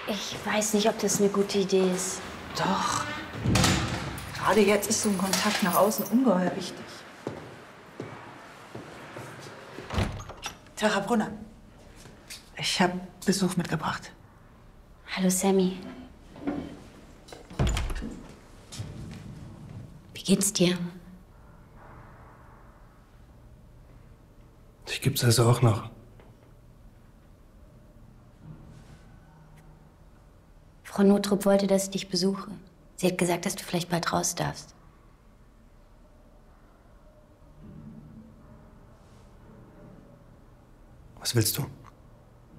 Ich weiß nicht, ob das eine gute Idee ist. Doch. Gerade jetzt ist so ein Kontakt nach außen ungeheuer wichtig. Tara Brunner. Ich habe Besuch mitgebracht. Hallo, Sammy. Wie geht's dir? Dich gibt's also auch noch. Frau Notrup wollte, dass ich dich besuche. Sie hat gesagt, dass du vielleicht bald raus darfst. Was willst du?